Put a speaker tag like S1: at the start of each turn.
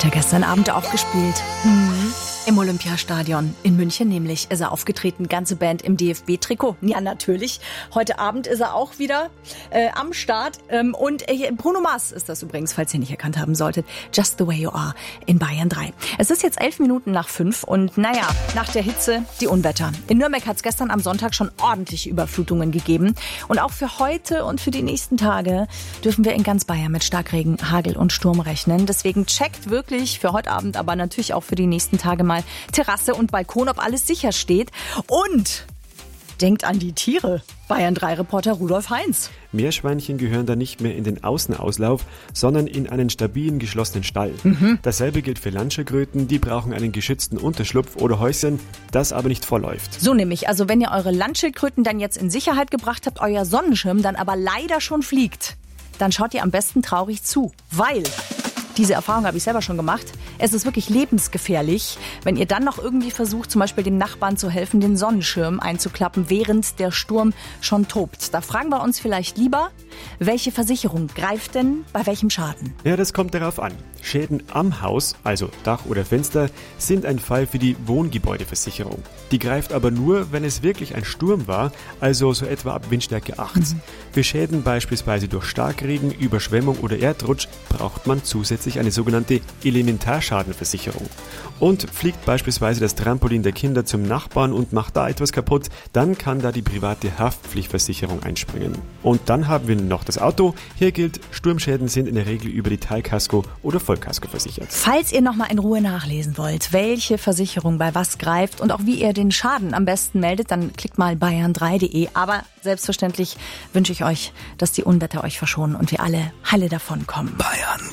S1: Hat er gestern Abend auch gespielt. Im Olympiastadion in München nämlich ist er aufgetreten, ganze Band im DFB-Trikot. Ja, natürlich. Heute Abend ist er auch wieder am Start. Und Bruno Mars ist das übrigens, falls ihr nicht erkannt haben solltet. Just the way you are in Bayern 3. Es ist jetzt 11 Minuten nach 5 und naja, nach der Hitze die Unwetter. In Nürnberg hat es gestern am Sonntag schon ordentliche Überflutungen gegeben. Und auch für heute und für die nächsten Tage dürfen wir in ganz Bayern mit Starkregen, Hagel und Sturm rechnen. Deswegen checkt wirklich für heute Abend, aber natürlich auch für die nächsten Tage mal Terrasse und Balkon, ob alles sicher steht. Und denkt an die Tiere. Bayern 3-Reporter Rudolf Heinz.
S2: Meerschweinchen gehören da nicht mehr in den Außenauslauf, sondern in einen stabilen, geschlossenen Stall. Dasselbe gilt für Landschildkröten, die brauchen einen geschützten Unterschlupf oder Häuschen, das aber nicht vorläuft.
S1: So nämlich, also wenn ihr eure Landschildkröten dann jetzt in Sicherheit gebracht habt, euer Sonnenschirm dann aber leider schon fliegt, dann schaut ihr am besten traurig zu, weil... Diese Erfahrung habe ich selber schon gemacht. Es ist wirklich lebensgefährlich, wenn ihr dann noch irgendwie versucht, zum Beispiel dem Nachbarn zu helfen, den Sonnenschirm einzuklappen, während der Sturm schon tobt. Da fragen wir uns vielleicht lieber, welche Versicherung greift denn bei welchem Schaden?
S2: Ja, das kommt darauf an. Schäden am Haus, also Dach oder Fenster, sind ein Fall für die Wohngebäudeversicherung. Die greift aber nur, wenn es wirklich ein Sturm war, also so etwa ab Windstärke 8. Für Schäden beispielsweise durch Starkregen, Überschwemmung oder Erdrutsch braucht man zusätzlich eine sogenannte Elementarschadenversicherung. Und fliegt beispielsweise das Trampolin der Kinder zum Nachbarn und macht da etwas kaputt, dann kann da die private Haftpflichtversicherung einspringen. Und dann haben wir noch das Auto. Hier gilt, Sturmschäden sind in der Regel über die Teilkasko oder Vollkasko versichert.
S1: Falls ihr nochmal in Ruhe nachlesen wollt, welche Versicherung bei was greift und auch wie ihr den Schaden am besten meldet, dann klickt mal bayern3.de. Aber selbstverständlich wünsche ich euch, dass die Unwetter euch verschonen und wir alle heile davon kommen.
S3: Bayern